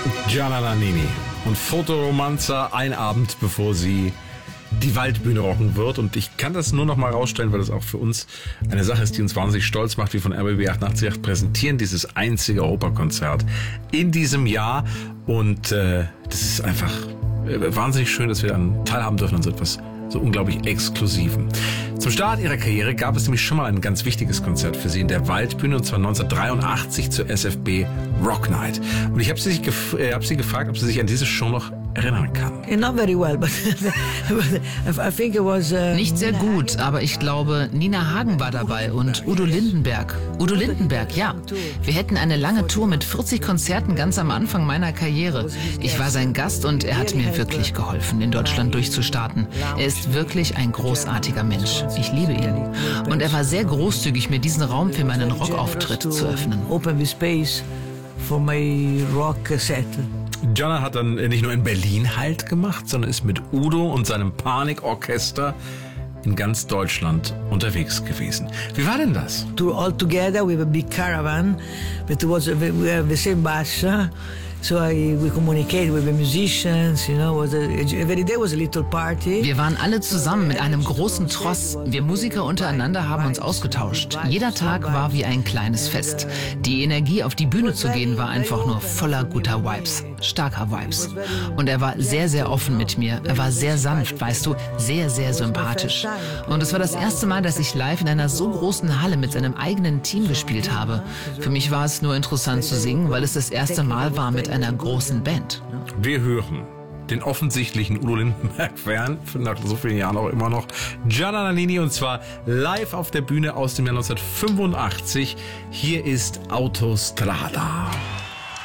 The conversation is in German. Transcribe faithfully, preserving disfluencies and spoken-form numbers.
Gianna Nannini und Fotoromanzer, ein Abend bevor sie die Waldbühne rocken wird. Und ich kann das nur noch mal rausstellen, weil das auch für uns eine Sache ist, die uns wahnsinnig stolz macht. Wir von R B B achtundachtzig Komma acht präsentieren dieses einzige Europakonzert in diesem Jahr. Und äh, das ist einfach äh, wahnsinnig schön, dass wir dann teilhaben dürfen an so etwas so unglaublich Exklusiven. Zum Start ihrer Karriere gab es nämlich schon mal ein ganz wichtiges Konzert für sie in der Waldbühne, und zwar neunzehnhundertdreiundachtzig zur S F B Rock Night. Und ich habe sie, gef- äh, hab sie gefragt, ob sie sich an diese Show noch erinnern kann. Not very well, but I think it was, uh, Nicht sehr gut, aber ich glaube, Nina Hagen war dabei und Udo Lindenberg. Udo Lindenberg, ja. Wir hätten eine lange Tour mit vierzig Konzerten ganz am Anfang meiner Karriere. Ich war sein Gast und er hat mir wirklich geholfen, in Deutschland durchzustarten. Er ist wirklich ein großartiger Mensch. Ich liebe ihn. Und er war sehr großzügig, mir diesen Raum für meinen Rockauftritt zu öffnen. Open the space for my rock set. Gianna hat dann nicht nur in Berlin Halt gemacht, sondern ist mit Udo und seinem Panikorchester in ganz Deutschland unterwegs gewesen. Wie war denn das? To all together with a big caravan, but it was we have the same bass. So I, we communicate with the musicians, you know, was a, every day was a little party. Wir waren alle zusammen mit einem großen Tross. Wir Musiker untereinander haben uns ausgetauscht. Jeder Tag war wie ein kleines Fest. Die Energie, auf die Bühne zu gehen, war einfach nur voller guter Vibes, starker Vibes. Und er war sehr, sehr offen mit mir. Er war sehr sanft, weißt du, sehr, sehr sympathisch. Und es war das erste Mal, dass ich live in einer so großen Halle mit seinem eigenen Team gespielt habe. Für mich war es nur interessant zu singen, weil es das erste Mal war mit einer großen Band. Wir hören den offensichtlichen Udo Lindenberg-Fan, nach so vielen Jahren auch immer noch, Gianna Nannini, und zwar live auf der Bühne aus dem Jahr neunzehnhundertfünfundachtzig. Hier ist Autostrada.